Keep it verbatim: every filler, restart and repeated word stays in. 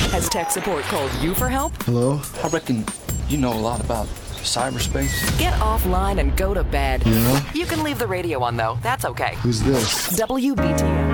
Has tech support called you for help? Hello? I reckon you know a lot about cyberspace. Get offline and go to bed. Yeah? You can leave the radio on, though. That's okay. Who's this? W B T M.